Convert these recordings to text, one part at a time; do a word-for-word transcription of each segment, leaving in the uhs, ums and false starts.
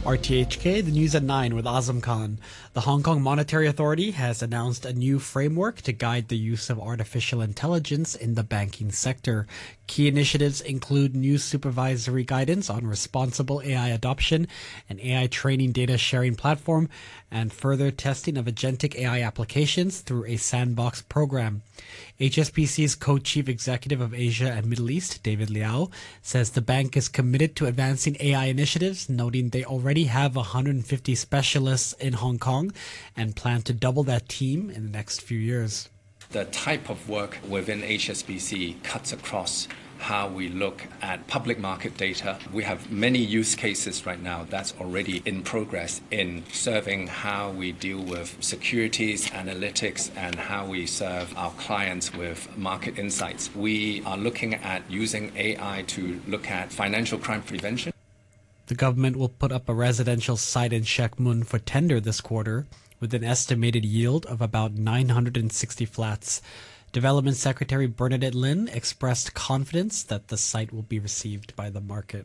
R T H K, the news at nine with Azam Khan. The Hong Kong Monetary Authority has announced a new framework to guide the use of artificial intelligence in the banking sector. Key initiatives include new supervisory guidance on responsible A I adoption, an A I training data sharing platform, and further testing of agentic A I applications through a sandbox program. H S B C's co-chief executive of Asia and Middle East, David Liao, says the bank is committed to advancing A I initiatives, noting they already have one hundred fifty specialists in Hong Kong and plan to double that team in the next few years. The type of work within H S B C cuts across how we look at public market data. We have many use cases right now that's already in progress in serving how we deal with securities, analytics, and how we serve our clients with market insights. We are looking at using A I to look at financial crime prevention. The government will put up a residential site in Shek Mun for tender this quarter, with an estimated yield of about nine hundred sixty flats. Development Secretary Bernadette Lin expressed confidence that the site will be received by the market.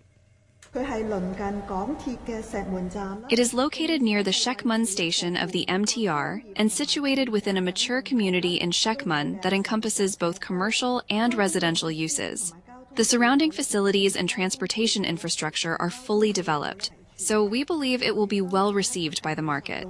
It is located near the Shek Mun station of the M T R and situated within a mature community in Shek Mun that encompasses both commercial and residential uses. The surrounding facilities and transportation infrastructure are fully developed, so we believe it will be well received by the market.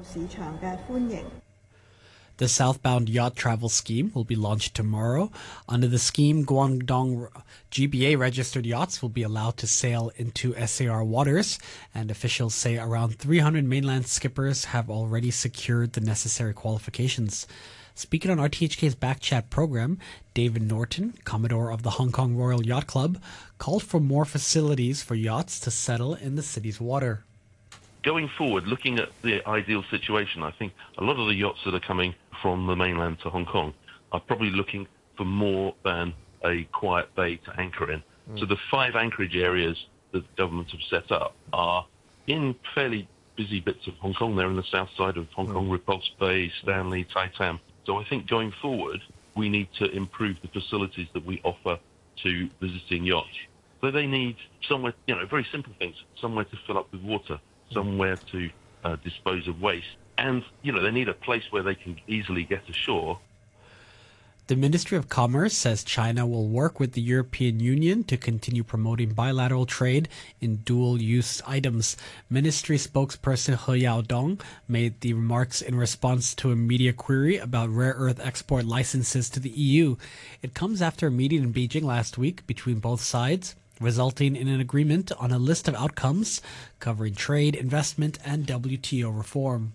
The southbound yacht travel scheme will be launched tomorrow. Under the scheme, Guangdong G B A registered yachts will be allowed to sail into S A R waters, and officials say around three hundred mainland skippers have already secured the necessary qualifications. Speaking on R T H K's Backchat program, David Norton, Commodore of the Hong Kong Royal Yacht Club, called for more facilities for yachts to settle in the city's water. Going forward, looking at the ideal situation, I think a lot of the yachts that are coming from the mainland to Hong Kong are probably looking for more than a quiet bay to anchor in. Mm. So the five anchorage areas that the government have set up are in fairly busy bits of Hong Kong. They're in the south side of Hong mm. Kong, Repulse Bay, Stanley, Tai Tam. So I think going forward, we need to improve the facilities that we offer to visiting yachts. So they need somewhere, you know, very simple things, somewhere to fill up with water, somewhere to uh, dispose of waste. And, you know, they need a place where they can easily get ashore. The Ministry of Commerce says China will work with the European Union to continue promoting bilateral trade in dual-use items. Ministry spokesperson He Yaodong made the remarks in response to a media query about rare earth export licenses to the E U. It comes after a meeting in Beijing last week between both sides, resulting in an agreement on a list of outcomes covering trade, investment, and W T O reform.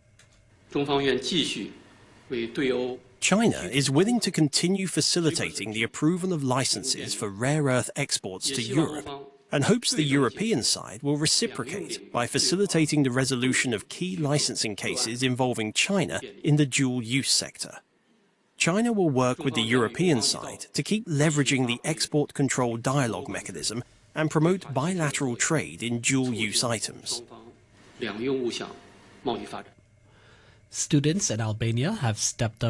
China is willing to continue facilitating the approval of licenses for rare earth exports to Europe and hopes the European side will reciprocate by facilitating the resolution of key licensing cases involving China in the dual-use sector. China will work with the European side to keep leveraging the export control dialogue mechanism and promote bilateral trade in dual-use items. Students in Albania have stepped up